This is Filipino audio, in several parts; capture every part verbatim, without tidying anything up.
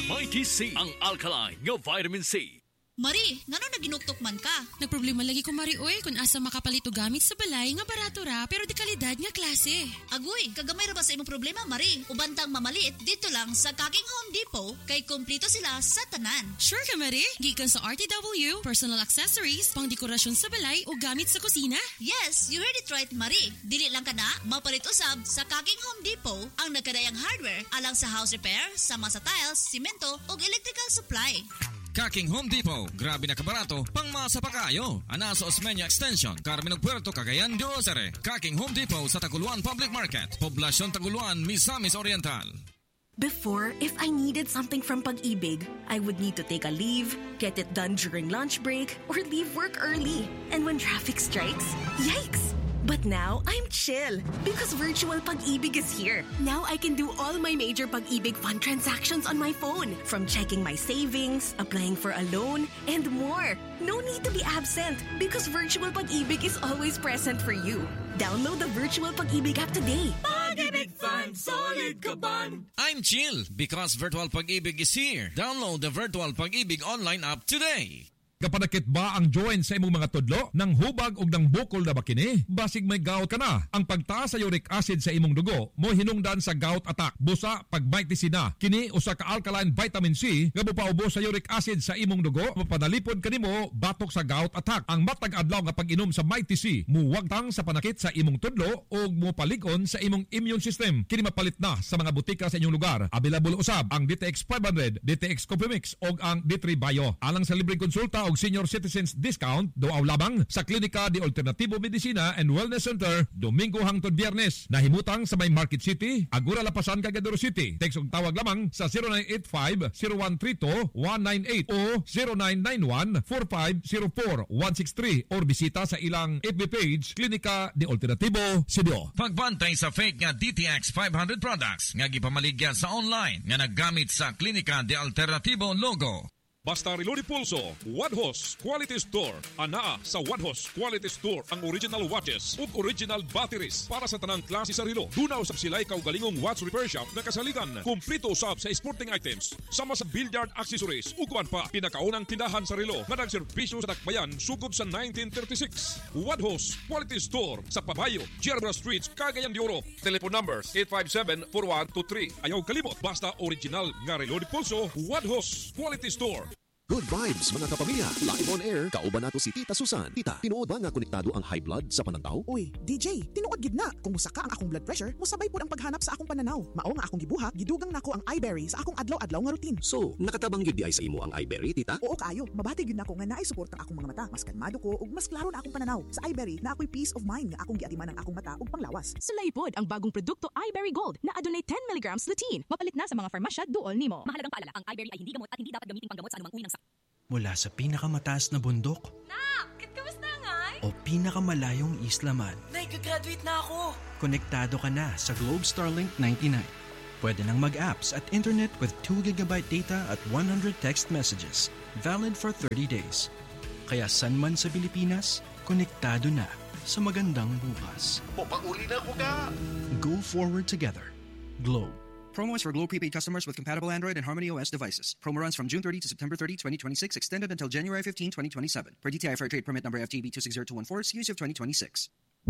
Mighty C, ang alkaline nga vitamin C. Mari, ngano naginuktok man ka? Nagproblema lagi ko, Mari, oy, kung asa makapalit o gamit sa balay nga barato ra, pero di kalidad nga klase. Agoy, kagamay ra ba sa imong problema, Mari? Ubantang mamaliit dito lang sa Kaking Home Depot, kay kumpleto sila sa tanan. Sure ka, Mari? Gikan sa R T W, personal accessories, pang dekorasyon sa balay o gamit sa kusina? Yes, you heard it right, Mari. Dili lang ka na, mapalit usab sa Kaking Home Depot ang nagkadayang hardware alang sa house repair, sama sa tiles, simento o electrical supply. Kaking Home Depot, grabe na kabarato, pang masa pa kayo. Ana sa Osmeña Extension, Carmen Puerto, Cagayan de Ocere. Kaking Home Depot sa Taguluan Public Market, Poblasyon Taguluan, Misamis Oriental. Before, if I needed something from Pag-ibig, I would need to take a leave, get it done during lunch break, or leave work early. And when traffic strikes, yikes! But now, I'm chill because virtual Pag-ibig is here. Now I can do all my major Pag-ibig fund transactions on my phone, from checking my savings, applying for a loan, and more. No need to be absent because virtual Pag-ibig is always present for you. Download the virtual Pag-ibig app today. Pag-ibig Fund, solid ka ban! I'm chill because virtual Pag-ibig is here. Download the virtual Pag-ibig online app today. Kapanakit ba ang joint sa imong mga tudlo? Nang hubag og nang bukol na ba kini? Basig may gout ka na. Ang pagtaas sa uric acid sa imong dugo mo hinungdan sa gout attack. Busa pag na. Kini usa ka alkaline vitamin C nga mopaubos sa uric acid sa imong dugo, mapanalipod kanimo batok sa gout attack. Ang matag adlaw nga pag-inom sa Mighty C muwagtang sa panakit sa imong tudlo ug mopalig-on sa imong immune system. Kini mapalit na sa mga butika sa inyong lugar. Available usab ang D T X five hundred, D T X Copimix ug ang D three Bio. Alang sa libreng konsulta og senior citizens discount doaw labang sa Klinika de Alternatibo Medicina and Wellness Center Domingo hangtod Biyernes. Nahimutang sa may Market City, Agura Lapasan, Cagadero City. Text og tawag lamang sa zero nine eight five, zero one three two, one nine eight o zero nine nine one, four five zero four, one six three or bisita sa ilang F B page Klinika de Alternatibo Sidio. Pagbantay sa fake nga D T X five hundred products nga gipamaligya sa online nga naggamit sa Klinika de Alternatibo logo. Basta Relo de Pulso, Wadhos Quality Store. Anaa sa Wadhos Quality Store ang original watches ug original batteries para sa tanang klase sa relo. Dunaw sa sila'y kaugalingong watch repair shop na kasaligan. Kumplito usab sa sporting items, sama sa billiard accessories ug kuan pa. Pinakaunang tindahan sa relo nga nagserbisyo sa Dakbayan sugod sa nineteen thirty-six. Wadhos Quality Store sa Pabayo, German Street, Cagayan de Oro. Telephone numbers eight five seven, four one two three. Ayaw kalimot, basta original nga Relo de Pulso, Wadhos Quality Store. Good vibes mga kapamilya. Live on air, kauban nato si Tita Susan. Tita, tinuod ba nga konektado ang high blood sa pananaw? Uy, D J, tinuod gid na. Kung musaka ang akong blood pressure, musabay pod ang paghanap sa akong pananaw. Mao nga akong gibuhat, gidugang nako ang iBerry sa akong adlaw-adlaw nga routine. So, nakatabang gyud di ay sa imo ang iBerry, Tita? Oo kaayo, mabati gyud nako nga naay suporta ang akong mga mata. Mas kalmado ko ug mas klaro na akong pananaw. Sa iBerry na ako'y peace of mind nga akong giatiman ang akong mata ug panglawas. Sulay pod ang bagong produkto iBerry Gold na adunay ten milligrams lutein. Mapalit na sa mga farmasya duol nimo. Mahalagang paalala, ang iBerry ay hindi gamot at hindi dapat gamitin panggamot sa anumang uri ng sakit. Mula sa pinakamataas na bundok Nak, kamusta nga? o pinakamalayong isla man, Nag-graduate na ako. konektado ka na sa Globe Starlink ninety-nine. Pwede nang mag-apps at internet with two gigabyte data at one hundred text messages, valid for thirty days. Kaya san man sa Pilipinas, konektado na sa magandang bukas. Papauli na ko ka! Go forward together. Globe. Promo is for Globe prepaid customers with compatible Android and Harmony O S devices. Promo runs from June thirtieth to September thirtieth, twenty twenty-six, extended until January fifteenth, twenty twenty-seven. Per D T I Fair Trade Permit number F T B two six zero two one four, series of twenty twenty-six.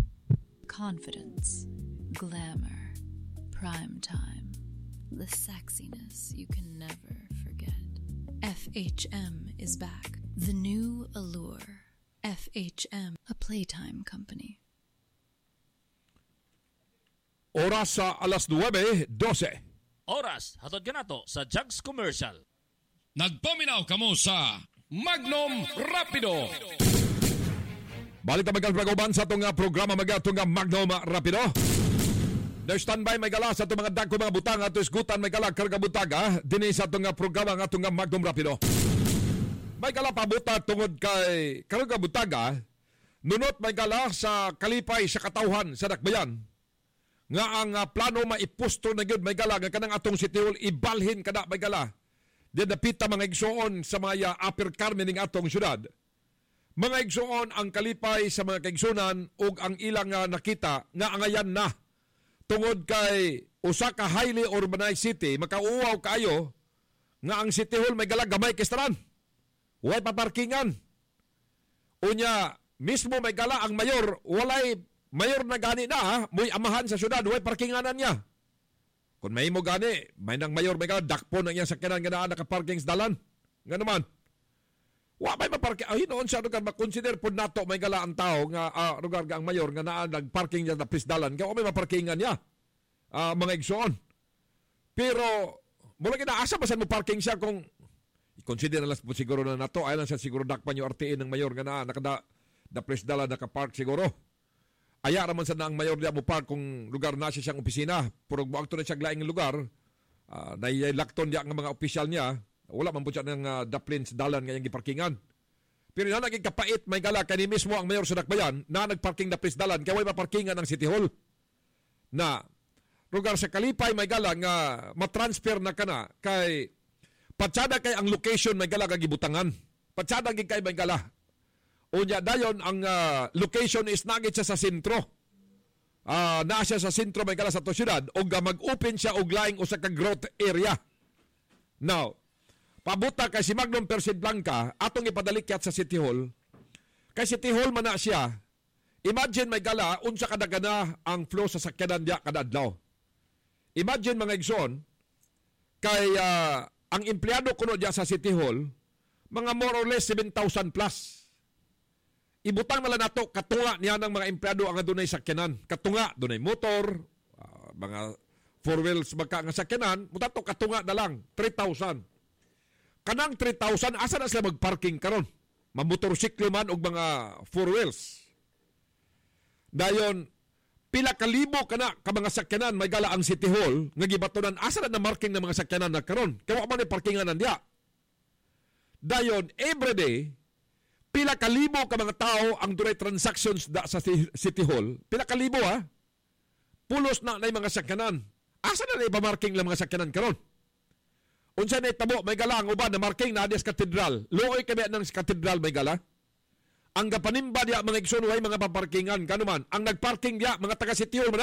Confidence, glamour, prime time, the sexiness you can never forget. F H M is back. The new allure. F H M, a playtime company. Oras sa alas nuwebe dose. Oras, hatod ka na to sa Jugs Commercial. Nagpaminaw kamo sa Magnum Rapido. Balik na magal pragoban sa itong programa mga itong Magnum Rapido. There's standby may gala sa itong mga dagko mga butang at isgutan may gala karga butaga. Dini sa itong programa nga itong Magnum Rapido. May gala pabuta tungod kay karga butaga. Nunot may gala sa kalipay sa katawhan sa Dakbayan. Nga ang uh, plano maipusto na gyud may gala nga kanang atong Sitiol ibalhin kada may gala. Di napita mga igsoon sa mga uh, Upper Carmen ning atong syudad. Mga igsoon ang kalipay sa mga kaigsunan ug ang ilang uh, nakita nga angayan na tungod kay usa ka highly urbanized city makauwaw kayo nga ang City Hall may gala gamay kistaran. Way paparkingan. Unya, mismo may gala ang mayor, walay mayor na gani na, ha? Muy amahan sa syudad, way parkinganan niya. Kung may mo gani, may nang mayor may gala, dakpo ng iyang sakyanan nga na nakaparking sa dalan. Nga naman. Wa may maparking, ah, hinoon siya lugar, makonsider po nato may gala ang tao nga uh, lugar nga ang mayor nga na nagparking niya na pisdalan, kaya wa may maparkingan niya. Uh, mga igsoon. Pero, mula kinaasa ba saan mo parking siya kung i-consider na lang po siguro na nato, ay lang siya siguro dakpan yung R T I ng mayor nga na nakada na presdala nakapark siguro. Aya naman sa na ang mayor niya mo park kung lugar na siya siyang opisina. Puro buwagto na siya glaing lugar, uh, na lakton niya ang mga opisyal niya, wala man po siya ng uh, daplin sa dalan ngayong giparkingan. Pero na naging kapait, may gala, kani mismo ang mayor sa Dakbayan na nagparking na presdalan, kaya may maparkingan ng City Hall. Na lugar sa Kalipay may gala nga matransfer na kana kay patsada kay ang location may gala kagibutangan. Patsada gid kay may gala. Unya dayon ang uh, location is nagit siya sa sentro. Uh, naa siya sa sentro may gala sa to syudad o mag-open siya og laing usa ka growth area. Now, pabuta kay si Magnum Persid Blanca atong ipadalikyat sa City Hall. Kay City Hall man na siya. Imagine may gala unsa kadagana ang flow sa sakyanan diya kada adlaw. Imagine mga igsoon, kay uh, ang empleyado kuno diya sa City Hall, mga more or less seven thousand plus. Ibutang na lang nato, katunga niya ng mga empleyado ang adunay sakyanan. Katunga, dunay motor, uh, mga four wheels magka nga sakyanan, mutato katunga na lang, three thousand. Kanang three thousand, asa na sila magparking karon? Mamotorsiklo man og mga four wheels. Dayon, pila kalibo kana ka mga sakyanan may gala ang City Hall nga gibatunan asa na marking ng mga sakyanan na karon kaya man ni parkingan nandiya. Dayon everyday pila kalibo ka mga tao ang dunay transactions da sa City Hall, pila kalibo ha, pulos na nay mga sakyanan, asa na na ipamarking lang mga sakyanan karon. Unsa na itabo may gala ang uban na marking na sa katedral, luoy kami ng katedral may gala. Ang gapanimba diya mga igsoon way mga paparkingan kanuman. Ang nagparking diya mga taga City Hall man.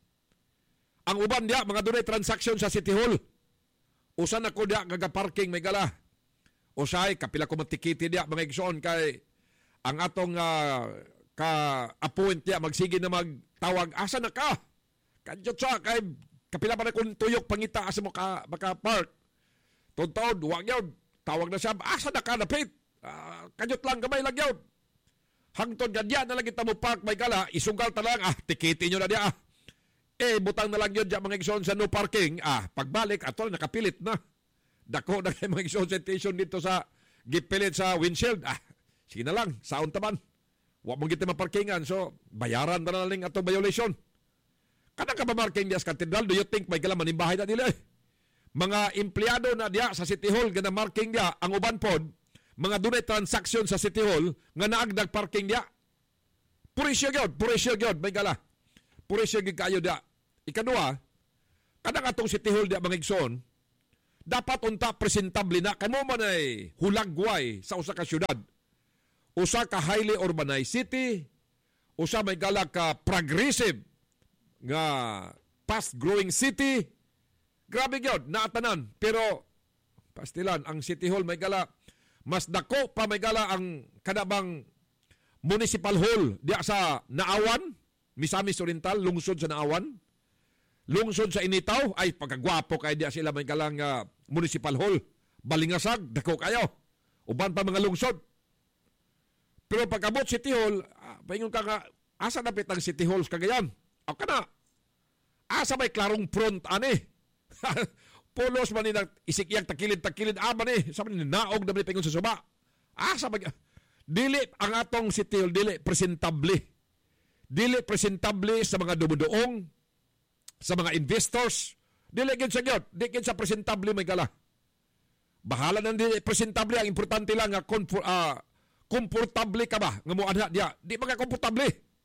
Ang uban diya mga dunay transaction sa City Hall. Usa na ko diya gagaparking may gala. Usay kapila ko matikiti diya mga igsoon kay ang atong uh, ka-appoint diya magsige na magtawag asa na ka. Kadyo sa kay kapila pa na kung tuyok pangita asa mo ka maka-park. Tuntod, wag yun. Tawag na siya, asa na ka napit. Uh, kanyot lang gamay lang yun. Hangtod ka diyan na lang kita mo park may gala, isunggal ta lang, ah, tikiti nyo na diya, ah. Eh, butang na lang yun diyan mga igsoon sa no parking, ah, pagbalik, ato nakapilit na. Dako na kayo mga igsoon station dito sa gipilit sa windshield, ah, sige na lang, saon taman. Huwag mong kita maparkingan, so, bayaran na na lang ato violation. Kanang ka ba marking diya sa katedral, do you think may gala manimbahay na nila eh? Mga empleyado na diya sa City Hall, gana marking diya, ang uban pod, mga dunay transaction sa City Hall nga naagdag parking diya. Purisyo gyud, purisyo gyud may gala. Purisyo gyud kayo diya. Ikaduha, kanang atong City Hall diya mga igsoon, dapat unta presentable na kamo man ay hulagway sa usa ka syudad. Usa ka highly urbanized city, usa may gala ka progressive nga fast-growing city. Grabe gyud, naatanan. Pero pastilan ang City Hall may gala mas dako pa may gala ang kanabang municipal hall diya sa Naawan, Misamis Oriental, lungsod sa Naawan. Lungsod sa Initaw, ay pagkagwapo kay diya sila may galang uh, municipal hall. Balingasag, dako kayo. Uban pa mga lungsod. Pero pagkabot City Hall, uh, paingon ka nga, asa napit ang City Halls kagayan? O ka na, asa may klarong front, ani? Pulos man ni isikyang takilid-takilid aman eh. Sabi ni naog na pingon sa suba. Ah, sabi dili ang atong City Hall, dili presentable. Dili presentable sa mga dumudoong, sa mga investors. Dili gid sa gyud, dili gid sa presentable may gala. Bahala nang dili presentable, ang importante lang nga comfort, uh, komportable ka ba nga mo anha diya. Di ba ka komportable?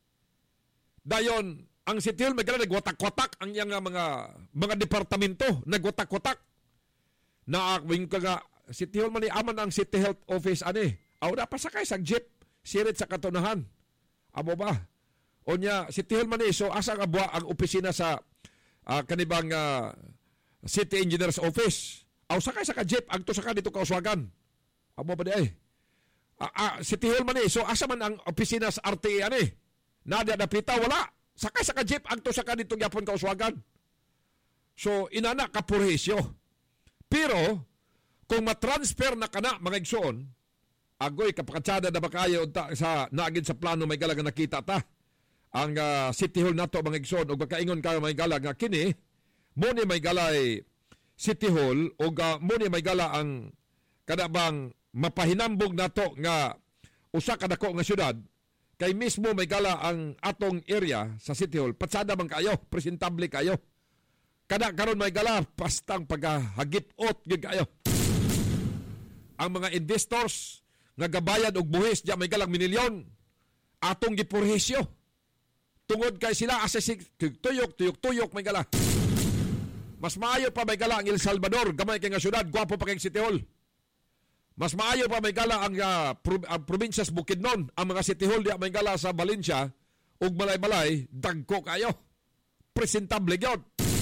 Dayon ang City Hall may gala nagwatak-watak ang iyang mga mga departamento, nagwatak-watak. Naakbing ka nga, City Hall man ni aman ang City Health Office ani. Aw na pa sakay sa jeep, sirit sa katunahan. Amo ba? O niya, City Hall man ni, so asa nga buwa ang opisina sa uh, kanibang uh, City Engineer's Office. Aw sakay sa ka jeep agto sa ka dito kauswagan. Amo ba di ay? Ah, ah, City Hall man eh. So asa man ang opisina sa R T A ani? Nadia napita wala. Sakay sa ka jeep agto sa ka dito gyapon kauswagan. So inana ka purhisyo. Pero kung matransfer na kana mga igsoon, agoy kapakatsada na bakayo ta sa naagid sa plano may galag nga nakita ta. Ang uh, City Hall nato mga igsoon ug makaingon kayo may galag nga kini mo ni may galay City Hall ug uh, mo ni may gala ang kada bang mapahinambog nato nga usa ka dako nga syudad kay mismo may gala ang atong area sa City Hall patsada man kayo, presentable kayo. Kada karon may gala pastang paghagip-ot gyud kayo. Ang mga investors nga gabayad og buhis diya may galang minilyon atong gipurhisyo. Tungod kay sila asesig tuyok tuyok tuyok may gala. Mas maayo pa may gala ang El Salvador, gamay kay nga syudad, gwapo pa kay City Hall. Mas maayo pa may gala ang, uh, pro, ang probinsyas Bukidnon, ang mga City Hall diya may gala sa Valencia ug balay-balay dagko kayo. Presentable gyud.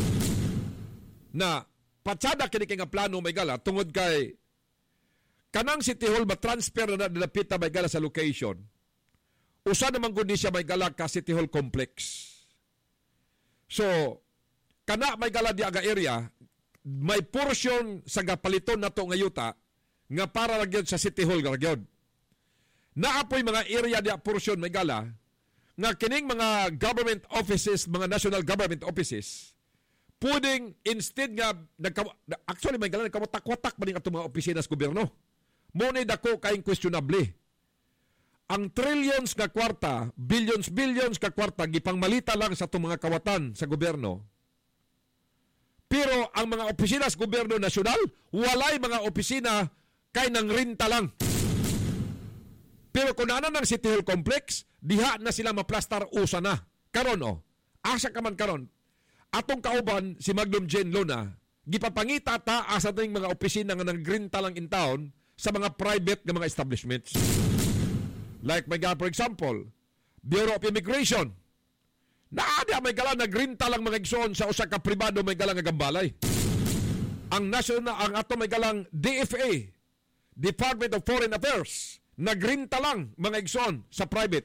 Na patsada kini kay nga plano may gala tungod kay kanang City Hall ma-transfer na nilapita may gala sa location. Usa naman kundi siya may gala ka City Hall Complex. So, kana may gala di aga area, may portion sa gapaliton nato nga yuta nga para ra sa City Hall ra gyud. Naapoy mga area di portion may gala nga kining mga government offices, mga national government offices, pwedeng instead nga actually may gala nagkawatak-watak pa ning atong mga opisina sa gobyerno. Mo ni dako kaing questionable. Ang trillions nga kwarta, billions billions nga kwarta gipangmalita lang sa atong mga kawatan sa gobyerno. Pero ang mga opisina sa gobyerno nasyonal, walay mga opisina kay nang renta lang. Pero kung ano ng City Hall Complex, diha na sila maplastar usa na. Karon o, asa ka man karon, atong kauban si Magnum Jane Luna, gipapangita ta asa ting mga opisina nga nang renta lang in town sa mga private nga mga establishments. Like may for example, Bureau of Immigration. Naada may gala nagrinta lang mga igsoon sa usa ka pribado may gala nga gambalay. Ang national ang ato may galang D F A, Department of Foreign Affairs, nagrinta lang mga igsoon sa private.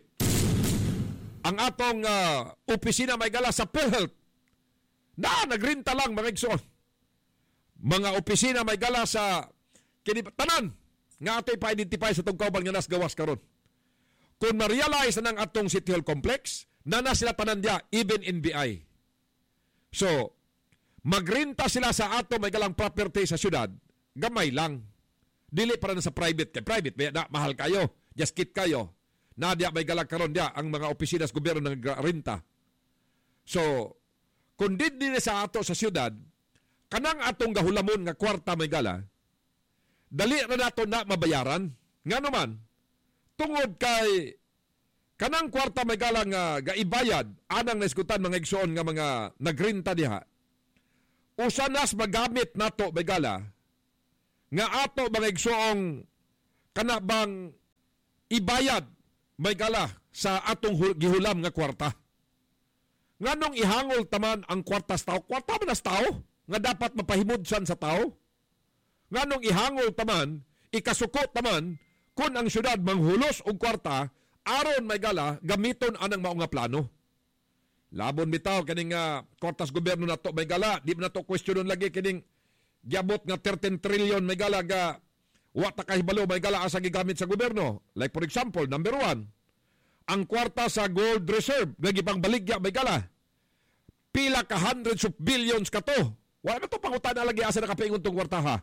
Ang atong uh, opisina may gala sa PhilHealth, na nagrinta lang mga igsoon. Mga opisina may gala sa kinitanan nga ato pa-identify sa tong kauban nga nas gawas karon. Kung ma-realize na ng atong City Hall Complex, na na sila tanan diya, even N B I. So, magrenta sila sa ato may galang property sa syudad, gamay lang. Dili para na sa private. Kay private, may na, mahal kayo, just kit kayo. Na diya may galang karon diya, ang mga opisina sa gobyerno ng renta. So, kung din din sa ato sa syudad, kanang atong gahulamon nga kwarta may gala, dali na nato na mabayaran. Nga naman, tungod kay kanang kwarta may galang uh, gaibayad, anang naiskutan mga igsoon nga mga nagrenta diha, usanas magamit nato may gala, nga ato mga igsoong kanabang ibayad may gala sa atong gihulam nga kwarta. Nganong ihangol taman ang kwarta sa tao? Kwarta man sa tao? Nga dapat mapahimudsan sa tao? Nganong ihangol taman, ikasuko taman, kung ang syudad manghulos og kwarta, aron may gala, gamiton anang mao nga plano. Labon bitaw, kining uh, kwartas gobyerno na to may gala, di na to questionon lagi, kining giabot nga thirteen trillion may gala, ga, wata kahibalo may gala asa gigamit sa gobyerno. Like for example, number one, ang kwarta sa gold reserve, nga gipangbaligya may gala, pila ka hundreds of billions ka to. Wala na to pangutan na lagi asa nakapaingon tong kwarta ha.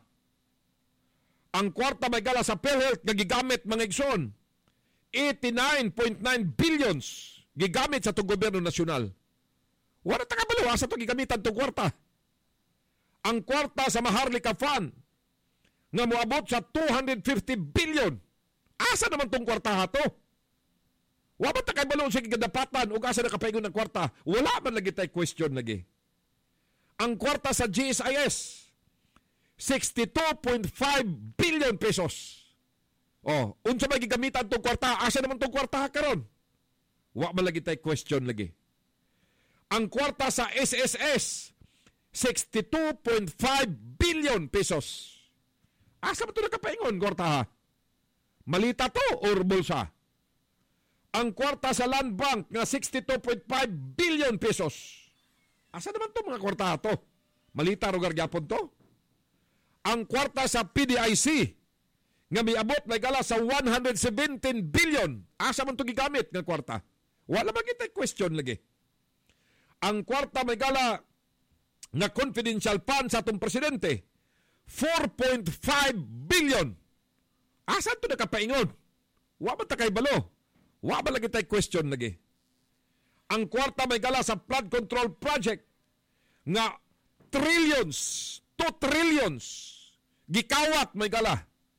Ang kwarta may gala sa PhilHealth nga gigamit mga igsoon, eighty-nine point nine billions gigamit sa itong gobyerno nasyonal. Wala ta kabalo asa itong gigamitan itong kwarta. Ang kwarta sa Maharlika Fund nga moabot sa two hundred fifty billion. Asa naman itong kwarta ha to? Wala ta kabalo sa gigadapatan o asa nakapaingon ng kwarta. Wala man lagi tayo question lagi. Ang kwarta sa G S I S, sixty-two point five billion pesos. Oh, unsa may gigamitan tong kwarta? Asa naman tong kwarta karon? Wa man lagi tay question lagi. Ang kwarta sa S S S, sixty-two point five billion billion pesos. Asa ba ito nakapaingon, kwarta ha? Malita to or bulsa? Ang kwarta sa Land Bank nga sixty-two point five billion pesos. Asa naman to mga kwarta to? Malita ro gargyapon to? Ang kwarta sa P D I C nga miabot may gala sa one hundred seventeen billion. Asa man to gigamit nga kwarta? Wala man kita question lagi. Ang kwarta may gala nga confidential fund sa atong presidente, four point five billion. Asa to nakapaingon? Wa man ta kay balo. Wa ba lagi tay question lagi. Ang kwarta may gala sa flood control project nga trillions, two trillions gikawat may gala.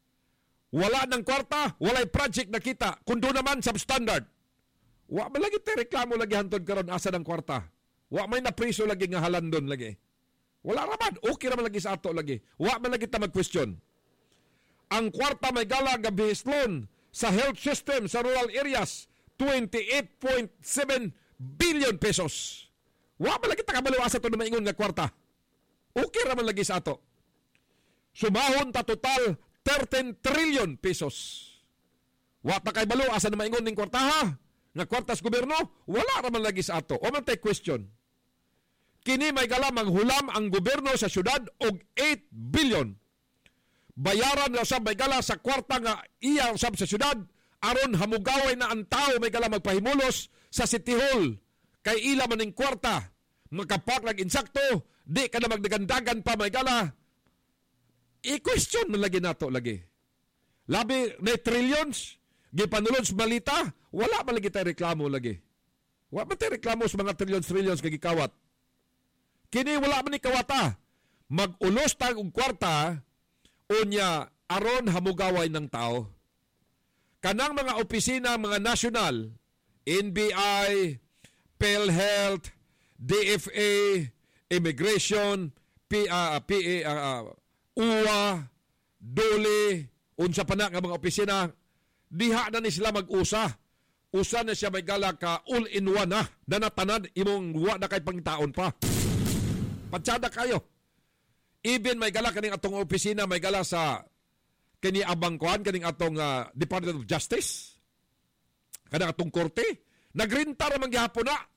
Wala ng kwarta, walay project na kita. Kundo naman substandard. Wa ba lagi tay reklamo lagi hantod karon asa ng kwarta. Wa may napriso lagi nga halandon lagi. Wala raman, okay raman lagi sa ato lagi. Wa man lagi ta mag-question. Ang kwarta may gala nga bihislon sa health system sa rural areas, twenty-eight point seven billion pesos. Wa man lagi ta kabalo asa to na maingon nga kwarta. Okay raman lagi sa ato. Sumahon ta total thirteen trillion pesos. Wa ta kay balo asa na maingon ning kwarta ha? Nga kwartas gobyerno, wala raman lagi sa ato. O man tay question. Kini may gala manghulam ang gobyerno sa syudad og eight billion. Bayaran na sa may gala sa kwarta nga iya usab sa syudad aron hamugaway na ang tao may gala magpahimulos sa City Hall. Kay ila man ning kwarta, magkapak lang insakto, di ka na magdagandagan pa may gala. I-question man lagi nato lagi. Labi na trillions, gipanulod sa malita, wala man lagi tayo reklamo lagi. Wala man tayo reklamo sa mga trillions trillions kagikawat. Kini wala man ni kawata. Mag-ulos tag og kwarta unya aron hamugaway ng tao. Kanang mga opisina mga nasyonal, N B I, PhilHealth, D F A, Immigration, P, uh, P, uh, U A, Dole, unsa pa na nga mga opisina, diha na ni sila mag-usa. Usa na siya may gala ka all-in-one na, na natanan imong wa na kay pangtaon pa. Patsada kayo. Even may gala kaning atong opisina, may gala sa kini abangkuan, kaning atong uh, Department of Justice, kanang atong korte, nagrinta naman gihapon na.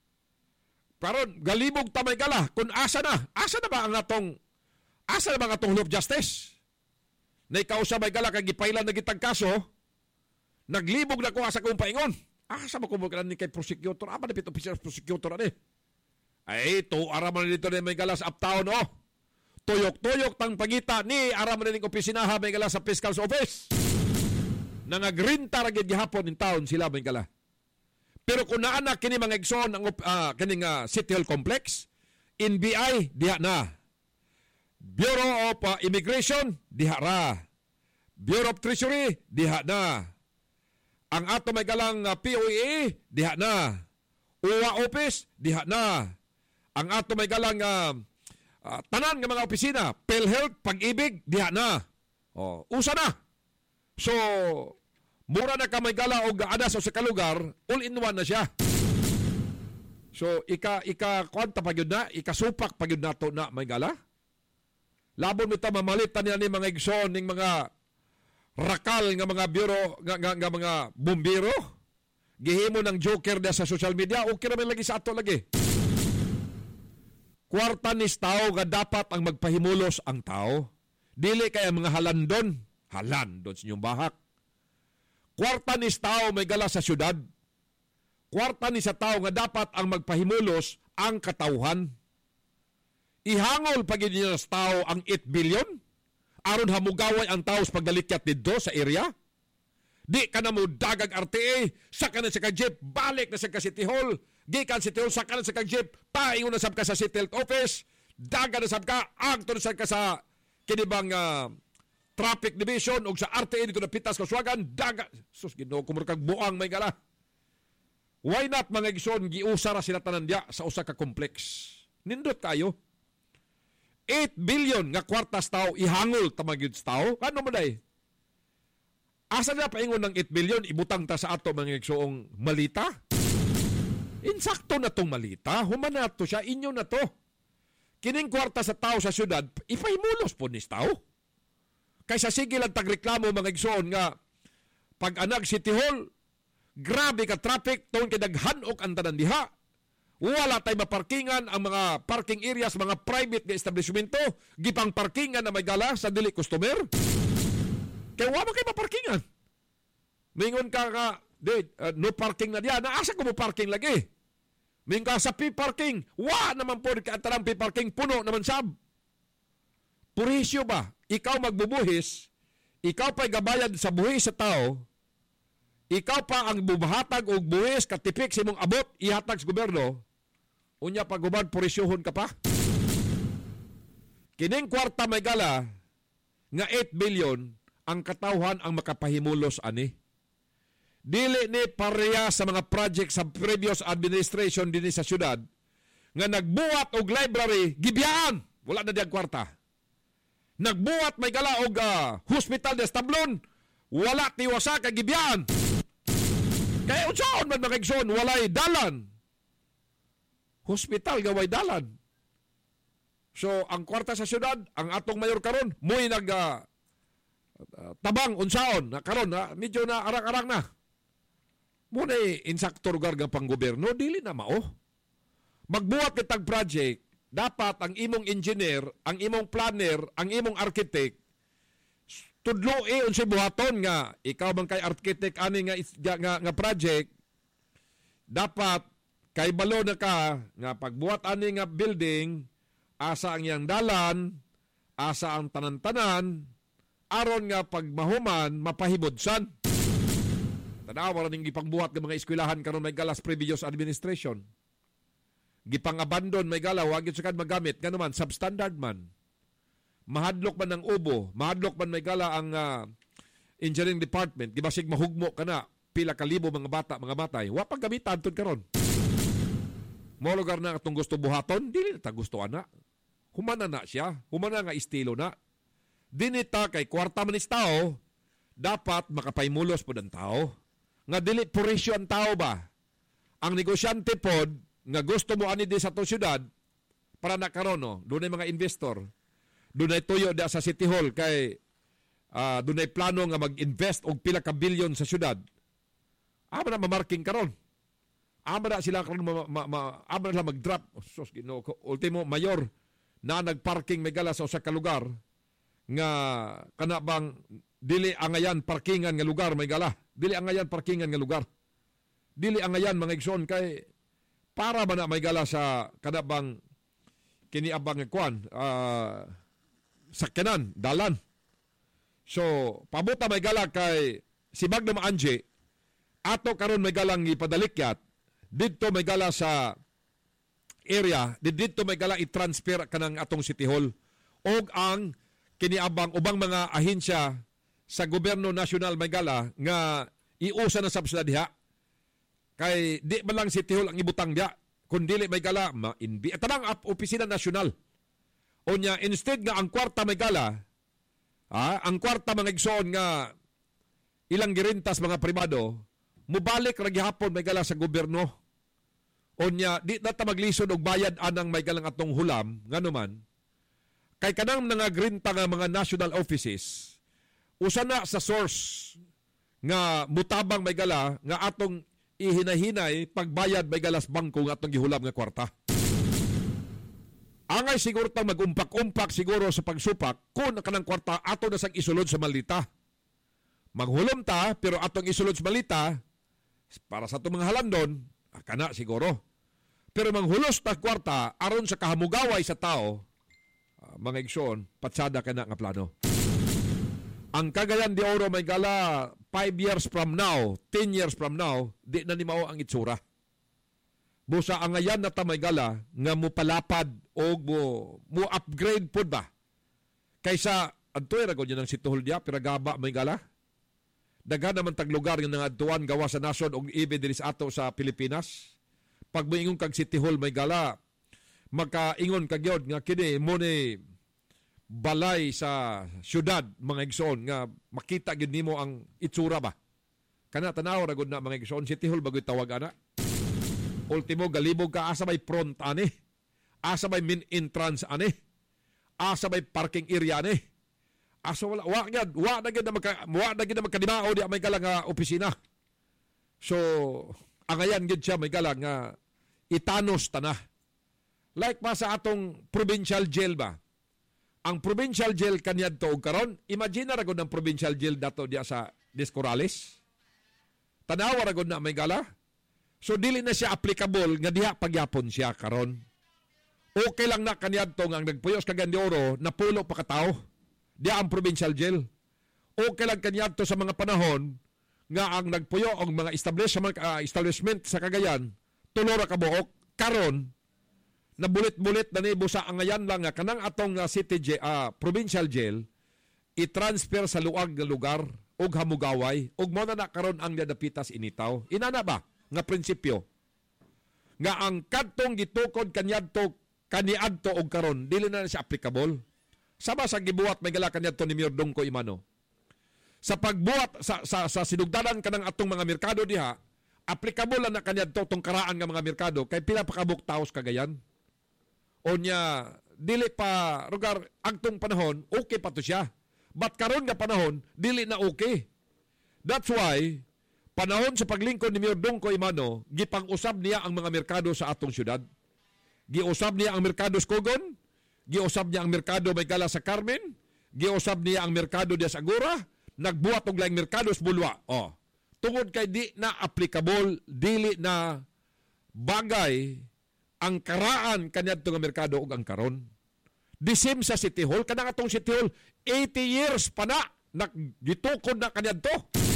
Pero galibog ta may gala, kung asa na, asa na ba ang atong, asa na ba ang atong law of justice? Na ikaw sa may gala, kagipailan na gitag kaso, naglibog na ko asa kong paingon. Asa mo kumuha ni kay prosecutor, apa na pito officer prosecutor na eh. Ay, to araman dito na may galas uptown, oh. Tuyok-tuyok tang pagita ni araman ning opisinaha may galas sa Fiscal's Office. Nangagrinta ra gyud gihapon in town sila may gala. Pero kung naana kini mga igsoon ang uh, kining uh, City Hall Complex, N B I diha na. Bureau of uh, Immigration diha ra. Bureau of Treasury diha na. Ang ato may galang uh, P O A diha na. U A Office diha na. Ang ato may galang uh, uh, tanan nga mga opisina, PhilHealth, Pag-ibig, diha na. Oh, usa na. So, mura na ka may gala o adas o sa kalugar, all-in-one na siya. So, ika, ika, kwanta pa yun na, ikasupak pa yun na to na may gala. Labon mo ito, mamalitan niya ni mga igsoon, ng mga rakal nga mga bureau, nga, nga, nga mga bumbiro. Gihimo ng joker na sa social media, okay naman lagi sa ato lagi. Kwarta ni tao nga dapat ang magpahimulos ang tao. Dili kaya mga halandon, halandon sa inyong bahak. Kwarta ni tao may gala sa syudad. Kwarta ni sa tao nga dapat ang magpahimulos ang katauhan. Ihangol pag niya sa tao ang eight billion aron hamugaway ang tao sa pagdalikyat dito sa area. Di ka na mo dagag R T A, saka na sa ka-jeep, balik na sa ka-City Hall, gikan City Hall, saka na sa ka-jeep, paingon na sab ka sa City Health Office, daga na sab ka, agto na sab ka sa kinibang uh, Traffic Division o sa R T A dito na pitas kaswagan, daga, sus, ginoo kumur kag buang may gala. Why not mga igsoon, giusara sila tanandya sa usa ka complex. Nindot kayo. eight billion nga kwartas tao, ihangol tamagyod sa tao, ano mo day? Asa na paingon ng eight billion, ibutang ta sa ato mga igsoong malita? Insakto na tong malita, human na to siya, inyo na to. kining kwarta sa tao sa syudad, ipahimulos po ni tao. Kaysa sige lang tagreklamo mga igsoon nga pag anag City Hall, grabe ka traffic, tawon kay daghanok ang tanan diha. Wala tay maparkingan ang mga parking areas, mga private nga establishmento, gipang parkingan na may gala sa dili customer. Kaya wala kay maparkingan. Mingon ka ka, dude, uh, no parking na diya. Naasa ko mo parking lagi. Mingon ka sa P-parking, wa naman po ka tarang P-parking, puno naman sab. Purisyo ba? Ikaw magbubuhis, ikaw pa'y gabayad sa buhis sa tao, ikaw pa ang bubahatag o buhis, katipik sa imong abot, ihatag sa gobyerno, unya pag-ubad, purisyohon ka pa. Kining kwarta may gala, nga eight billion, ang katawhan ang makapahimulos ani. Dili ni pareha sa mga project sa previous administration din sa syudad, nga nagbuhat og library, gibiyaan, wala na diyang kwarta. Nagbuhat may gala og uh, hospital de Establon, wala tiwasa kag gibiyaan. Kaya unsaon man mga igsoon, walay dalan. Hospital gaway dalan. So ang kwarta sa syudad, ang atong mayor karon, mo'y nag uh, uh, tabang unsaon na karon na medyo na arang-arang na. Muna insakto lugar ng panggobyerno, dili na mao. Magbuhat kitag project, dapat ang imong engineer, ang imong planner, ang imong architect, tudlo e unsay buhaton nga ikaw man kay architect ani nga nga, nga project, dapat kay balo na ka nga pagbuhat ani nga building, asa ang iyang dalan, asa ang tanan-tanan, aron nga pagmahuman mapahibodsan. Tanawa ning gipangbuhat ng mga eskwelahan karon may galas previous administration. Gipang-abandon may gala, wag yun sa kan magamit, nga naman, substandard man. Mahadlok man ng ubo, mahadlok man may gala ang uh, engineering department, gibasig mahugmo ka na, pila kalibo mga bata, mga matay, wapag gamitan tun karon. Mo lugar na itong gusto buhaton, dili na ta gusto ana. Humana na siya, humana nga estilo na. Dinita kay kwarta manis tao, dapat makapaymulos po ng tao. Nga dili purisyo ang tao ba? Ang negosyante pod, nga gusto mo ani di sa to syudad para nakaroon, no? Doon ay mga investor. Doon ay tuyo da sa City Hall kay uh, doon ay plano nga mag-invest og pila ka bilyon sa syudad. Amo na mamarking karon. Amo na sila karon ma, ma, ma, amo na mag-drop. Oh, sos, no, ultimo mayor na nagparking may gala sa usa ka lugar nga kana bang dili angayan parkingan nga lugar may gala. Dili angayan parkingan nga lugar. Dili angayan mga igsoon kay para ba na may gala sa kanabang kiniabang nga kwan, uh, sakyanan, dalan. So, pabuta may gala kay si Magna Maanji, ato karon may galang ipadalikyat, dito may gala sa area, dito may gala i-transfer kanang atong City Hall og ang kiniabang ubang mga ahensya sa gobyerno nasyonal may gala nga iusa na subsidy diha. Kay di ba lang City Hall ang ibutang diya, kundi may gala, ma-inbi. At tanang opisina nasyonal. O niya, instead nga ang kwarta may gala, ah, ang kwarta mga igsoon nga ilang girintas mga pribado, mubalik ragi hapon may gala sa gobyerno. O niya, di na ta maglisod og bayad anang may galang atong hulam, nga naman, kay kanang nangagrinta nga mga national offices, usa na sa source nga mutabang may gala nga atong ihinahinay pagbayad may galas bangko nga atong gihulam nga kwarta. Angay siguro tang mag-umpak-umpak siguro sa pagsupak kung kanang kwarta ato na sang isulod sa malita. Maghulom ta pero atong isulod sa malita para sa itong mga halandon, kana siguro. Pero manghulos ta kwarta aron sa kahamugaway sa tao, uh, mga igsoon, patsada ka na nga plano. Ang Cagayan de Oro may gala five years from now, ten years from now, di na ni mao ang itsura. Busa ang ngayan na ta may gala nga mo palapad o mo, mo upgrade po ba? Kaysa, antoy ragon yun ang situhol diya, piragaba may gala. Daghan naman tag lugar yung nangadtuan gawa sa nasod o ibe dilis ato sa Pilipinas. Pag moingon kag City Hall may gala, makaingon kag yun nga kini mo ni balay sa syudad mga igsoon nga makita gyud nimo ang itsura ba kana tanaw ra gud na mga igsoon City Hall bagoy tawag ana ultimo galibog ka asa may front ani asa may main entrance ani, asa may parking area ani. Asa wala wa gyud, wa na gyud na maka wa na gyud na makadimao di may galang nga opisina. So, angayan gyud siya may galang nga itanos tana. Like pa sa atong provincial jail ba? Ang provincial jail kaniadto og karon, imagine ra gud ang provincial jail dato diya sa Discorales. Tanawa ra gud na may gala. So dili na siya applicable nga diha pagyapon siya karon. Okay lang na kaniadto nga ang nagpuyos kag de oro na pulo pa ka tawo. Diya ang provincial jail. Okay lang kaniadto sa mga panahon nga ang nagpuyo og mga establishment uh, establishment sa Cagayan tulo ra ka buok karon na bulit-bulit na nibo sa angayan lang nga kanang atong uh, city jail, uh, provincial jail i-transfer sa luag nga lugar og hamugaway og mo na na karon ang nadapitas initaw. Inana ba nga prinsipyo nga ang kadtong gitukod kaniadto kaniadto og karon dili na siya applicable. Sama sa gibuhat may gala kaniadto ni Mayor Dongko Imano. Sa pagbuhat sa sa, sa sinugdanan kanang atong mga merkado diha, applicable na kaniadto tong karaan nga mga merkado kay pila pa kabuk taos Cagayan. Onya dili pa rugar agtong panahon okay pa to siya. But karon nga panahon dili na okay. That's why panahon sa paglingkod ni Mayor Dongko Imano, gipang-usab niya ang mga merkado sa atong syudad. Giusab niya ang merkado sa Cogon, giusab niya ang merkado may gala sa Carmen, giusab niya ang merkado diya sa Agora, nagbuhat og laing merkado sa Bulwa. Oh. Tungod kay di na applicable, dili na bagay ang karaan kaniadto nga merkado ug ang karon. The same sa City Hall, kanang atong City Hall eighty years pa na naggitukod na kaniadto.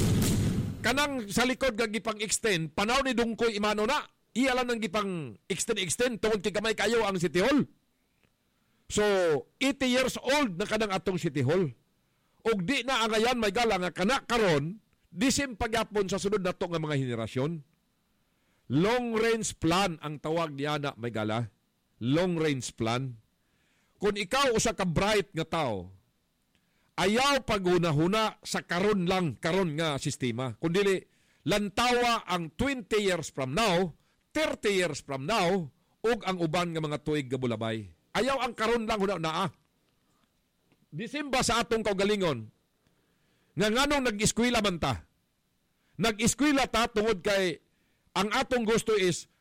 Kanang sa likod nga gipang-extend, panaw ni Dongkoy Imano na, iya lang nang gipang-extend-extend tungod kay gamay kayo ang City Hall. So, eighty years old na kanang atong City Hall. Og di na angayan may gala nga kana karon, disim pagyapon sa sunod nato nga mga henerasyon. Long range plan ang tawag niya na may gala. Long range plan. Kung ikaw usa ka bright nga tao, ayaw paghuna-huna sa karon lang, karon nga sistema. Kundili, lantawa ang twenty years from now, thirty years from now, ug ang uban nga mga tuig nga bulabay. Ayaw ang karon lang huna naa. Disimba sa atong kaugalingon, nga nganong nag-eskwela man ta. Nag-eskwela ta tungod kay ang atong gusto is,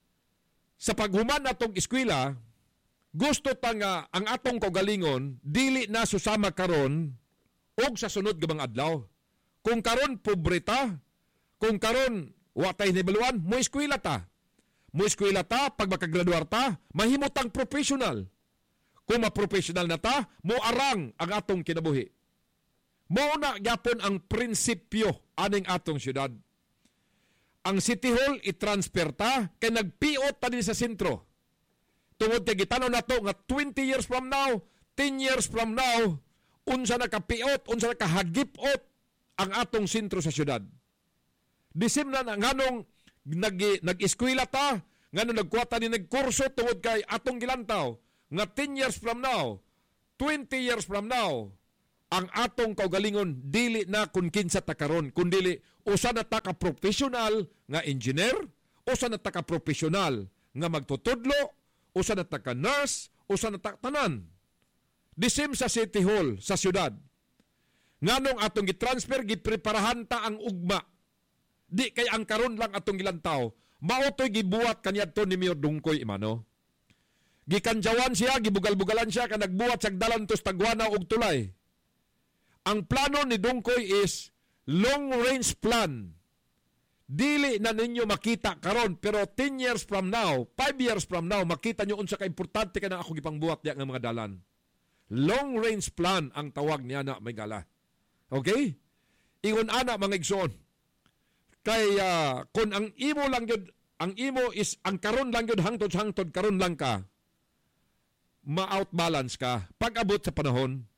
sa paghuman atong eskwela, gusto ta nga ang atong kaugalingon dili na susama karon og sa sunod nga mga adlaw. Kung karon pobre ta, kung karon wa tay nibaluan, mo eskwela ta. Mo eskwela ta pag makagraduar ta, mahimutang professional. Kung ma-professional na ta, mo arang ang atong kinabuhi. Mo na gyapon ang prinsipyo aning atong syudad. Ang City Hall i-transfer ta kay nagpiot ta din sa sentro. Tungod kay gitanaw nato nga twenty years from now, ten years from now, unsa na kapiot, unsa na kahagipot ang atong sentro sa syudad. Disim na nganong nag nag-eskwela ta, nganong nagkuha ta ni nagkurso tungod kay atong gilantaw nga ten years from now, twenty years from now, ang atong kaugalingon dili na kun kinsa ta karon, kundili usa na ta ka professional nga engineer, usa na ta ka professional nga magtutudlo, usa na ta ka nurse, usa na ta tanan. Disim sa City Hall sa syudad. Nganong atong gitransfer gipreparahan ta ang ugma. Di kay ang karon lang atong gilantaw, mao toy gibuhat kaniadto ni Mayor Dongkoy Imano. Gikanjawan siya, gibugal-bugalan siya, ka nagbuhat sa dalan tos Tagwana og tulay. Ang plano ni Dongkoy is long-range plan. Dili na ninyo makita karon, pero ten years from now, five years from now, makita nyo unsa ka-importante ka na ako gipangbuhat diya ng mga dalan. Long-range plan ang tawag niya na may gala. Okay? Ingon ana mga igsoon. Kay uh, kung ang imo lang yun, ang imo is, ang karon lang yun, hangtod-hangtod, karon lang ka, ma-outbalance ka. Pag-abot sa panahon,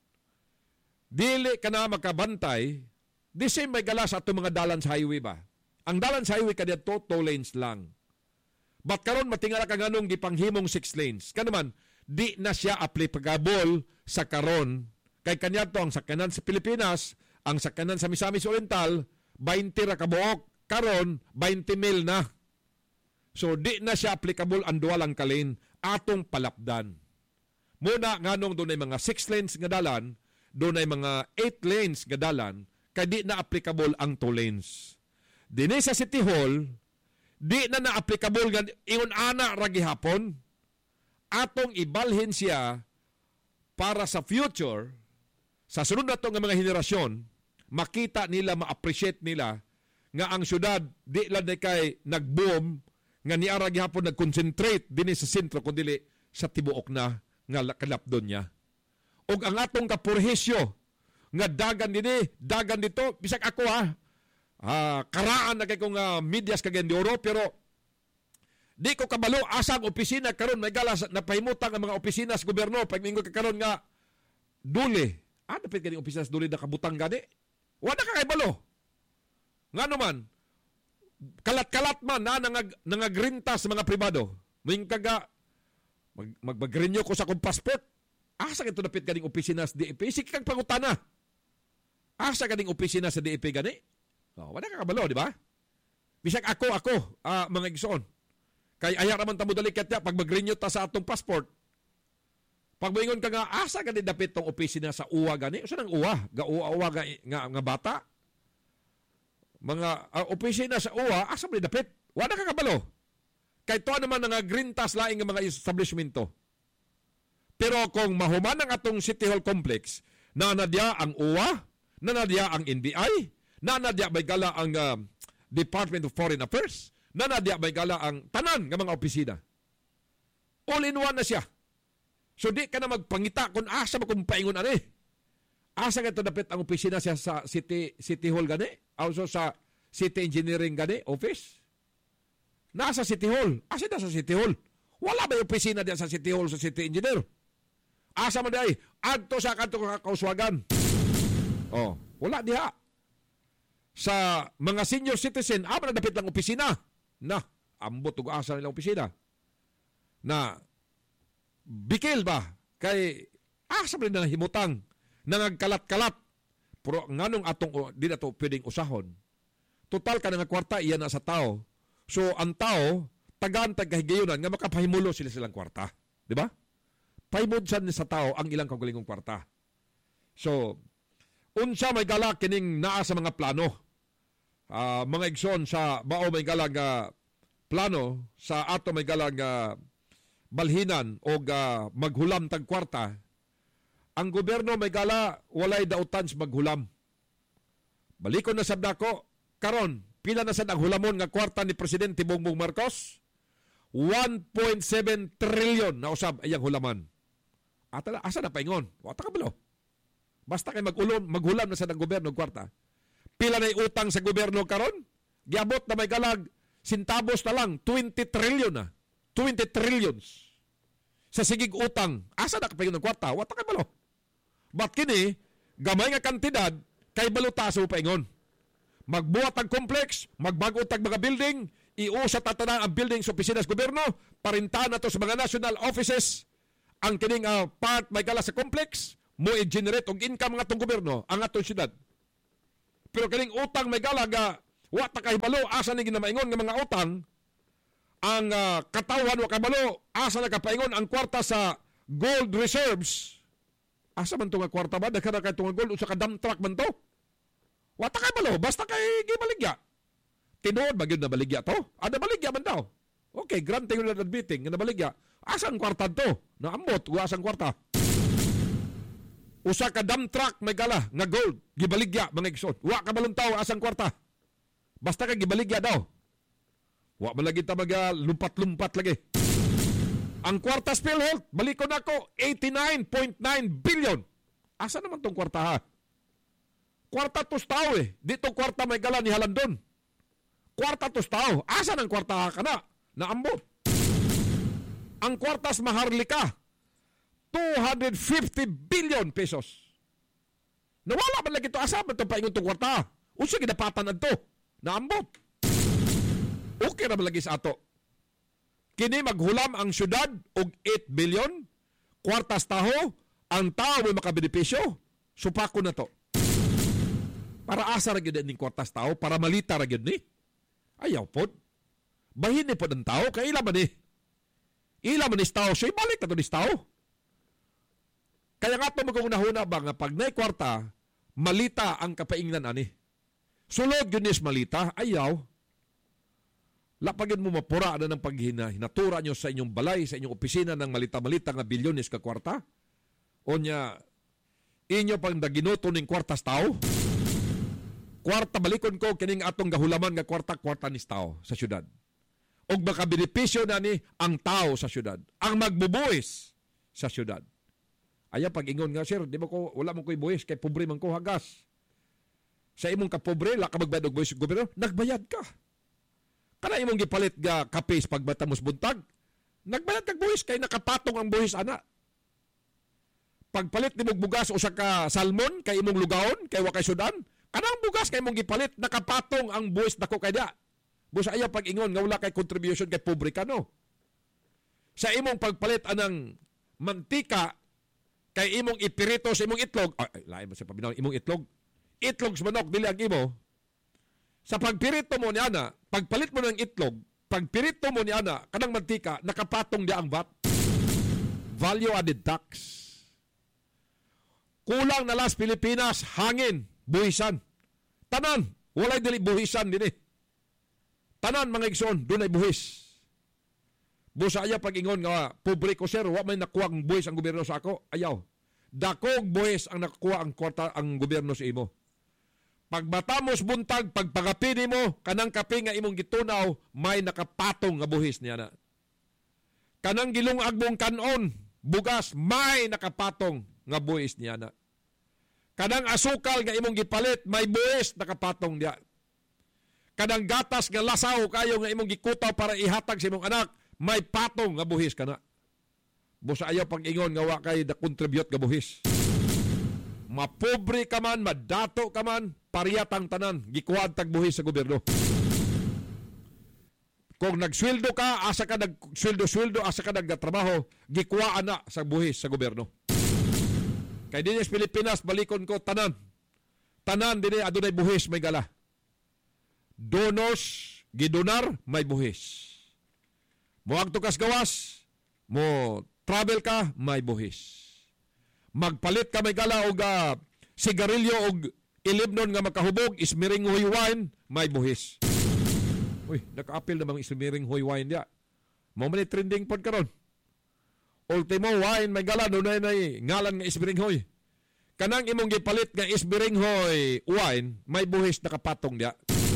dili ka na makabantay, the same may gala sa itong mga dalan sa highway ba? Ang dalan sa highway ka dito, two lanes lang. But karon matingala ka nganong gipanghimong six lanes. Kanuman, di na siya applicable sa karon. Kay kanya to ang sakyanan sa Pilipinas, ang sakyanan sa Misamis Oriental, twenty ra kabuok. Karon, twenty mil na. So, di na siya applicable ang dual ang kalin. atong palapdan. Muna nganong doon ay mga six lanes nga dalan, doon ay mga eight lanes nga dalan, kay di na applicable ang two lanes. Dini sa City Hall, di na na-applicable nga ingon ana ra gihapon. Atong ibalhin siya para sa future, sa sunod na nga mga henerasyon, makita nila, ma-appreciate nila nga ang syudad di lang kay nag-boom nga niara gihapon nag-concentrate dinhi sa sentro kundi sa tibuok na nga kalapdon niya. Og ang atong kapurhisyo nga dagan dinhi, dagan dito, bisag ako ha, ah, karaan na kay kong uh, medyas kagayan di oro, pero di ko kabalo asang opisina karon may galas napahimutang ang mga opisina sa gobyerno pagmingon ka karon nga duli. Ah, dapat kaning opisina sa duli nakabutang gani. Wala ka kay balo. Nga naman, kalat-kalat man na nangag, nangagrinta sa mga pribado. May kaga, mag, magbagrinyo ko sa kong passport. Asa ka ito napit kaning opisina sa D E P? Sige kang pangutana. Asa kaning opisina sa D E P gani? Oh, wala ka kabalo, di ba? Bisag ako, ako, uh, mga igsoon. Kay ayaw naman tamo dali katya, pag magrinyo ta sa atong passport, pag maingon ka nga, asa ka din dapit tong opisina sa U W A gani? Usa nang U W A? Ga U W A, U W A nga, nga, nga bata? Mga uh, opisina sa U W A, asa mo dapit? Wala ka kabalo. Kay to naman nga grintas laing nga mga establishmento. Pero kung mahuman ang atong City Hall Complex, nanadya ang U W A, nanadya ang N B I, nanadya may gala ang uh, Department of Foreign Affairs, nanadya may gala ang tanan nga mga opisina. All in one na siya. So di ka na magpangita kung asa mo kung paingon ani. Asa ka ito dapit ang opisina siya sa City City Hall gani? Also sa City Engineering gani? Office? Nasa City Hall. Asa na sa City Hall? Wala ba yung opisina diyan sa City Hall sa City Engineer? Asa mo diay? Adto sa kanto kauswagan. Oh, wala diha. Sa mga senior citizen, ah, na dapit lang opisina. Na, ambot ug asa nilang opisina. Na, bikil ba? Kay, asa mo na himutang, nangagkalat-kalat. Pero nganong atong, di na to pwedeng usahon. Total ka nga kwarta, iyan na sa tao. So, ang tao, tagaan tagahigayunan, nga makapahimulo sila silang kwarta. Di ba? Pahimudsan sa tao ang ilang kagalingong kwarta. So, unsa may gala kining naa sa mga plano. Uh, mga igsoon sa bao may galang uh, plano sa ato may galang uh, balhinan o uh, maghulam tag kwarta. Ang gobyerno may gala walay dautan sa maghulam. Balikon na sabda ko, karon pila na sad ang hulamon nga kwarta ni Presidente Bongbong Marcos? one point seven trillion na usab ayang hulaman. Atala asa na paingon? Wa ta kabalo. Basta kay mag-ulom, maghulam na sa ng gobyerno kwarta. Pila na utang sa gobyerno karon? Giabot na may galag, sintabos na lang, twenty trillion na. twenty trillions. Sa sigig utang, asa na kapayon ng kwarta? Wata kay balo. Ba't kini, gamay nga kantidad, kay balutaso paingon. Magbuhat ang complex, magbago tag mga building, iusa tatana ang building sa opisina sa gobyerno, parintahan na to sa mga national offices, ang kining uh, part may gala sa complex, mo i-generate og income ng atong gobyerno, ang atong syudad. Pero kaning utang may galaga, wa ta kahibalo, asa ni ginamaingon nga mga utang, ang uh, katawan wa kahibalo, asa na kapaingon ang kwarta sa gold reserves. Asa man to nga kwarta ba? Daghan kay tong gold, usa ka dump truck man to. Wa ta kahibalo, basta kay gibaligya. Tinuod ba gyud na baligya to? Ada baligya man daw. Okay, granting na admitting nga nabaligya. Asan kwarta to? Naambot, wa asang kwarta. Usa ka dump truck may gala nga gold gibaligya mga igsoon. Wa ka balong tawo asang kwarta. Basta ka gibaligya daw. Wa man lagi ta maga lumpat-lumpat lagi. Ang kwarta sa PhilHealth, balik ko nako eighty-nine point nine billion. Asa naman tong kwarta ha? Kwarta tos tao eh. Dito kwarta may gala ni Halandon. Kwarta tos tao. Asa nang kwarta ha kana? Naambot. Ang kwarta sa Maharlika two hundred fifty billion pesos. Nawala man lagi ito. Asa man itong paingon itong kwarta? Unsa ginapatan adto? Naambot. Okay na man lagi sa ato. Kini maghulam ang syudad og eight billion. Kwartas taho. Ang tao may makabenepisyo. Supako na to. Para asa ra gyud ning kwartas tao? Para malita ra gyud ni? Ayaw pod. Bahin ni pod ang tao. Kaila ba ni? Ila man istaw, so ibalik na to istaw. Kaya nga ito magkunahuna ba nga pag na'y kwarta, malita ang kapaingnan ani. Sulod yun is malita, ayaw. Lapagin mo mapura na ng paghina, hinatura nyo sa inyong balay, sa inyong opisina ng malita-malita nga bilyones ka kwarta. O niya, inyo pang daginoto ng kwartas tao. Kwarta, balikon ko, kining atong gahulaman nga kwarta, kwarta ni tao sa syudad. O makabenepisyo na ni ang tao sa syudad. Ang magbubuhis sa syudad. Ayaw pag-ingon nga, sir, di ba ko, wala mo ko'y buhis, kay pobre man ko hagas. Sa imong kapobre, la ka magbayad og buhis sa gobyerno, nagbayad ka. Kana imong gipalit nga kapis pag matamos buntag, nagbayad kag buhis, kay nakapatong ang buhis, ana. Pagpalit ni mong bugas o sa ka salmon, kay imong lugaon, kay wakay sudan, kanang bugas kay imong gipalit, nakapatong ang buhis nako kay dia. Busa ayaw pag-ingon nga wala kay contribution kay pobre ka, no? Sa imong pagpalit anang mantika, kay imong ipirito sa imong itlog, ay, lain mo sa pabinaw, imong itlog, itlog sa manok, dili ang imo, sa pagpirito mo ni ana, pagpalit mo ng itlog, pagpirito mo ni ana, kanang mantika, nakapatong dia ang V A T. Value added tax. Kulang na las Pilipinas, hangin, buhisan. Tanan, walay dili buhisan din eh. Tanan mga igsoon, doon ay buhis. Busa ayaw pag-ingon nga, pobre ko sir, wa may nakuha ang buhis ang gobyerno sa ako. Ayaw. Dakog buhis ang nakuha ang kwarta ang gobyerno sa imo. Pag matamos buntag, pag pagapini mo, kanang kape nga imong gitunaw, may nakapatong nga buhis niya na. Kanang gilungag mong kanon, bugas, may nakapatong nga buhis niya na. Kanang asukal nga imong gipalit, may buhis nakapatong niya. Kanang gatas nga lasaw kayo nga imong gikutaw para ihatag sa imong anak, may patong nga buhis kana. Busa ayaw pag-ingon nga wa kay da contribute nga buhis. Mapobre ka man, madato ka man, pariyatang tanan, gikuhaan tag buhis sa gobyerno. Kung nagsweldo ka, asa ka nagsweldo-sweldo, asa ka nagtrabaho, gikuhaan na sa buhis sa gobyerno. Kay dinis Pilipinas, balikon ko, tanan. Tanan, din adunay buhis, may gala. Donos, gidonar, may buhis. Mo agto kas gawas, mo travel ka, may buhis. Magpalit ka may gala og uh, sigarilyo og ilibnon nga makahubog, ismiring huy wine, may buhis. Uy, naka-apil namang ismiring huy wine dia. Mo man trending pod karon. Ultimo wine may gala dunay nay ngalan nga ismiring huy. Kanang imong gipalit nga ismiring huy wine, may buhis nakapatong dia.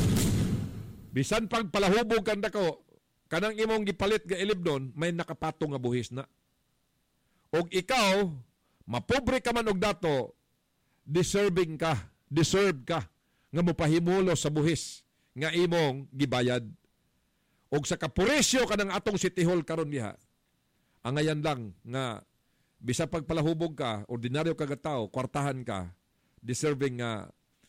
Bisan pag palahubog kanda ko, kanang imong gipalit nga ilibnon, may nakapatong nga buhis na. Og ikaw, mapobre ka man og dato, deserving ka, deserve ka, nga mopahimulo sa buhis, nga imong gibayad. Og sa kapuresyo ka ng atong City Hall karon diha, angayan lang nga, bisa pag palahubog ka, ordinaryo ka tao, kwartahan ka, deserving nga,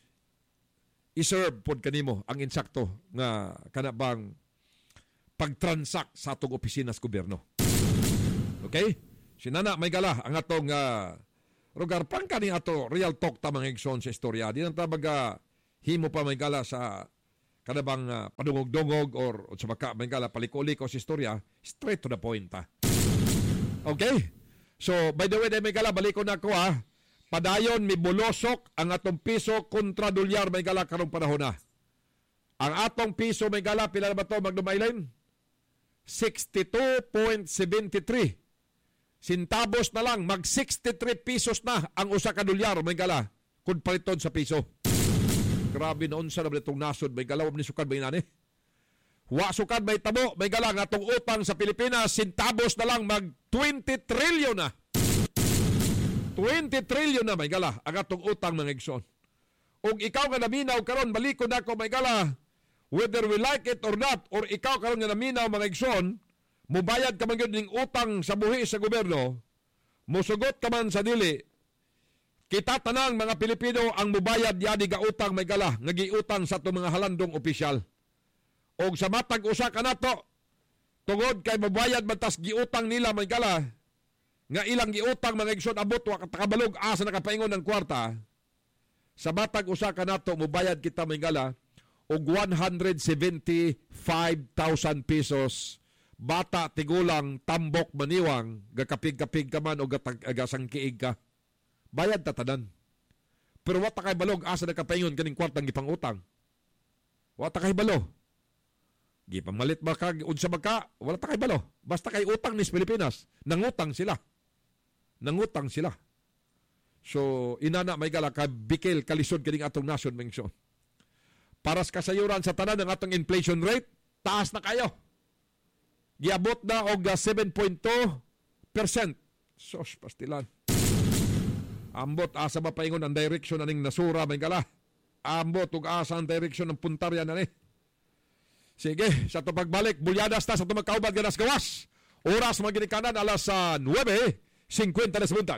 iserve pod kanimo ang insakto nga kanabang pagtransact sa atong opisina sa gobyerno. Okay? Sinana may gala ang atong uh, rugar pang kani ato real talk ta mga igsoon sa istorya. Di nang tabaga himo pa may gala sa kanabang uh, padungog-dungog or sa baka may gala paliko-liko sa istorya, straight to the point ta. Okay? So by the way, may gala baliko na ko ha. Padayon mi bulosok ang atong piso kontra dolyar may gala karong panahon na. Ang atong piso may gala pila na ba to magdumaylen? sixty-two point seven three. Sintabos na lang, mag sixty-three pesos na ang usa ka dolyar may gala kung paliton sa piso. Grabe na unsa na itong nasod may gala, wab ni sukad may inani. Wa sukad may tabo, may gala nga atong utang sa Pilipinas, sintabos na lang mag twenty trillion na. twenty trillion na may gala ang atong utang mga igsoon. Og ikaw nga naminaw karon balikon nako may gala, whether we like it or not, or ikaw karon nga naminaw mga igsoon, mubayad ka man yun ng utang sa buhi sa gobyerno, musugot ka man sa dili, kita tanang mga Pilipino ang mubayad yadi ga utang may gala, nga giutang sa itong mga halandong opisyal. O sa matag usa ka nato, tungod kay mubayad matas giutang nila may gala, nga ilang giutang mga igsoon abot wa katakabalog asa nakapaingon ng kwarta, sa matag usa ka nato mubayad kita may gala og one hundred seventy-five thousand pesos bata, tigulang, tambok, maniwang, gakapig-kapig ka man o gasang kiig ka, bayad tatanan. Pero wata kay balog, asa na kapaingon kaning kwartang gipang utang. Wata kay balo. Gipamalit ba ka, unsa ba ka, wala ta kay balo. Basta kay utang nis Pilipinas, nangutang sila. Nangutang sila. So, inana may gala ka, bikil, kalisod kaning atong nation, mengsyon. Para sa kasayuran sa tanan ng atong inflation rate, taas na kayo. Giabot na og seven point two percent. Sos, pastilan. Ambot, asa ba paingon ang direksyon aning nasura, may gala. Ambot, ug asa ang direksyon ng puntarya na ni. Sige, sa ito pagbalik, bulyadas na sa ito magkaubad ganas gawas. Oras maginikanan alas sa nine fifty na sa buntag.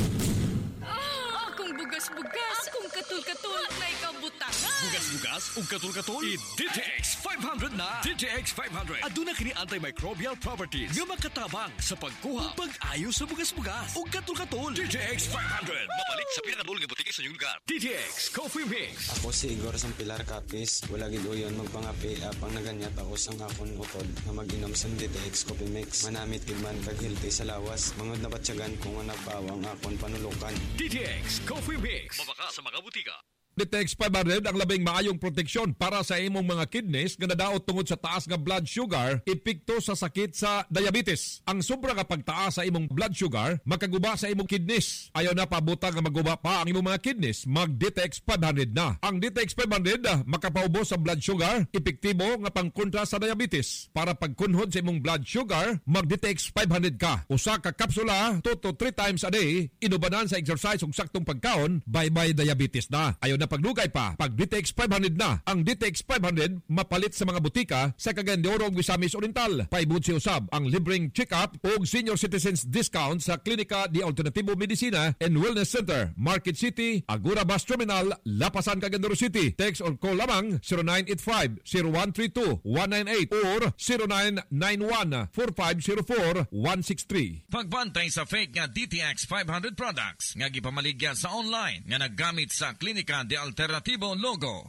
Ah, akong bugas-bugas, akong katul-katul, may kabutangan. Bugas-bugas ug katul-katul, i-D T X five hundred na. D T X five hundred. Aduna kini antimicrobial properties nga makatabang sa pagkuha ug pag-ayo sa bugas-bugas ug katul-katul. D T X five hundred. Mapalit sa pinakadul nga butiki sa inyong lugar. D T X Coffee Mix. Ako si Igor Sampilar Capis. Wala gid uyon magpangapi apang naganyat ako sang akon utod nga mag-inom sa D T X Coffee Mix. Manamit gid man kag hilti sa lawas. Mangod na batyagan kung nga nagpawang akon panulukan. D T X Coffee Mix. Mabaka sa mga butika. D T X five hundred ang labing maayong proteksyon para sa imong mga kidneys nga nadaot tungod sa taas nga blood sugar, epekto sa sakit sa diabetes. Ang sobra nga pagtaas sa imong blood sugar makaguba sa imong kidneys. Ayaw na pabuta nga maguba pa ang imong mga kidneys, mag-D T X five hundred na. Ang D T X five hundred makapaubos sa blood sugar, epektibo nga pangkontra sa diabetes. Para pagkunhod sa imong blood sugar, mag-D T X five hundred ka. Usa ka kapsula two to three times a day, inubanan sa exercise ug saktong pagkaon, bye-bye diabetes na. Ayaw na paglugay pa, pag D T X five hundred na. Ang D T X five hundred mapalit sa mga butika sa Cagayan de Oro ug Misamis Oriental. Paibot si usab ang libreng check-up ug senior citizens discount sa Klinika de Alternativo Medicina and Wellness Center, Market City, Agora Bus Terminal, Lapasan, Cagayan de Oro City. Text or call lamang zero nine eight five, zero one three two, one nine eight or zero nine nine one, four five zero four, one six three. Pagbantay sa fake nga D T X five hundred products nga gipamaligya sa online nga naggamit sa Klinika de Alternativo logo.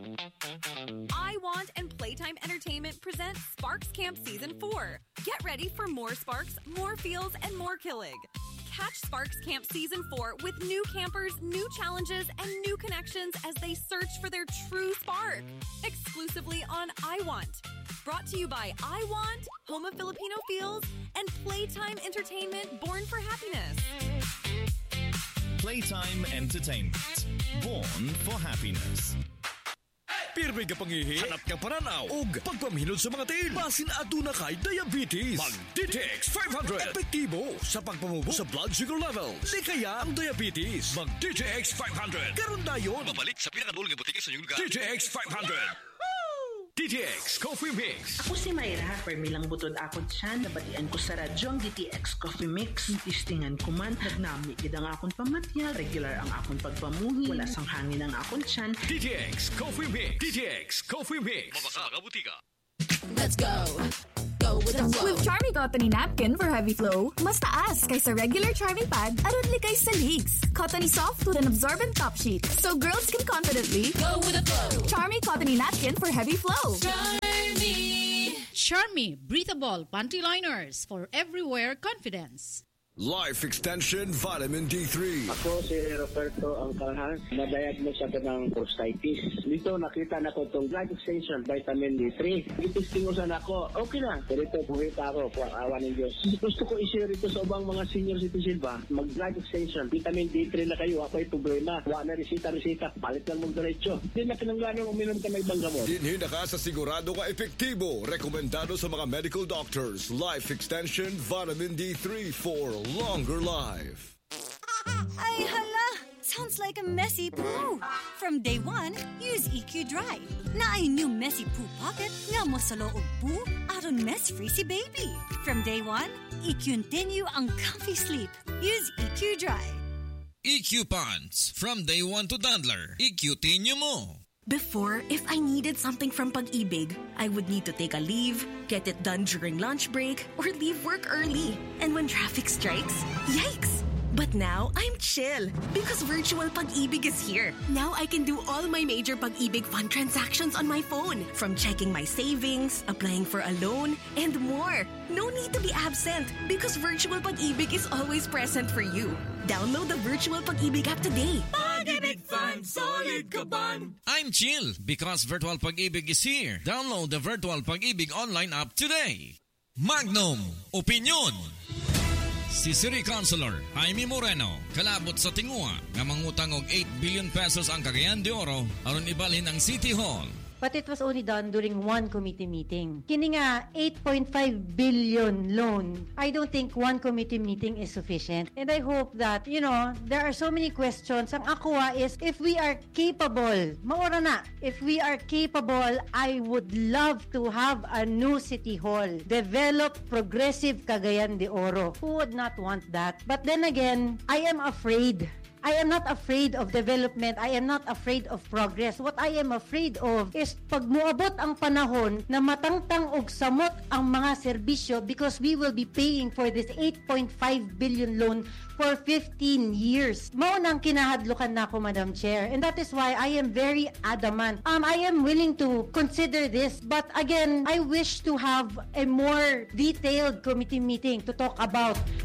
I Want and Playtime Entertainment presents Sparks Camp Season four. Get ready for more sparks, more feels, and more killing. Catch Sparks Camp Season four with new campers, new challenges, and new connections as they search for their true spark. Exclusively on I Want. Brought to you by I Want, Home of Filipino Feels, and Playtime Entertainment, Born for Happiness. Playtime Entertainment, Born for Happiness. Pirmi ka pangihi, hanap ka paranaw, ug pagpamhilod sa mga tiil. Basin aduna kay diabetes. Mag-D T X five hundred. Epektibo sa pagpamubo sa blood sugar levels. Di kaya ang diabetes. Mag-D T X five hundred. Karon dayon. Mabalik sa pinakadul nga butika sa inyong lugar. D T X five hundred. D T X Coffee Mix. Ako si Mayra, permilang butod akon siya, nabatian ko sa radyo ang D T X Coffee Mix. Tistingan ko man, nagnami gid ang akon pamatya, regular ang akon pagpamuhi, wala sang hangin ang akon tiyan. D T X Coffee Mix. D T X Coffee Mix. Mabaka mga butika. Let's go. Go with the flow. With Charmy Cottony Napkin for heavy flow, mas taas kaysa regular Charmy Pad, aron likay sa leaks. Cottony soft with an absorbent top sheet, so girls can confidently go with the flow. Charmy Cottony Napkin for heavy flow. Charmy. Charmy Breathable Panty Liners for everywhere confidence. Life Extension Vitamin D three. Ako si Roberto Angkalhan, na-diagnose ako ng prostatitis. Dito nakita na ko itong Life Extension Vitamin D three. Itistingusan ako, okay na. Pero ito, puwita ako, po, awa ng Diyos. Gusto ko i-share ito sa ubang mga senior citizen ba? Mag-Life Extension, Vitamin D three na kayo, ako ay problema. Huwag na resita-resita, palit lang mong diretso. Hindi na kinanglanong uminom ka ng ibang gamot. Dinhi na ka sa sigurado ka epektibo. Rekomendado sa mga medical doctors. Life Extension Vitamin D three for longer life. Ay, hala! Sounds like a messy poo. From day one, use E Q Dry. Na ay new messy poo pocket nga mo sa loob poo aron mess-free si baby. From day one, E Q continue ang comfy sleep. Use E Q Dry. E Q Pants. From day one to Dandler. E Q tinyo mo. Before, if I needed something from Pag-ibig, I would need to take a leave, get it done during lunch break, or leave work early. And when traffic strikes, yikes! But now, I'm chill because virtual Pag-ibig is here. Now I can do all my major Pag-ibig fund transactions on my phone. From checking my savings, applying for a loan, and more. No need to be absent because virtual Pag-ibig is always present for you. Download the virtual Pag-ibig app today. Pag-ibig Fund, solid ka ban? I'm chill because Virtual Pag-ibig is here. Download the Virtual Pag-ibig online app today. Magnum Opinion. Si City Councilor Jaime Moreno kalabot sa tingua nga mangutang og eight billion pesos ang Cagayan de Oro aron ibalhin ang City Hall. But it was only done during one committee meeting. Kini nga eight point five billion loan, I don't think one committee meeting is sufficient. And I hope that, you know, there are so many questions. Ang ako is, if we are capable, maura na, if we are capable, I would love to have a new City Hall. Develop progressive Cagayan de Oro. Who would not want that? But then again, I am afraid. I am not afraid of development. I am not afraid of progress. What I am afraid of is pag muabot ang panahon na matangtang og samot ang mga serbisyo because we will be paying for this eight point five billion loan for fifteen years. Mao nang kinahadlukan nako, Madam Chair. And that is why I am very adamant. Um, I am willing to consider this. But again, I wish to have a more detailed committee meeting to talk about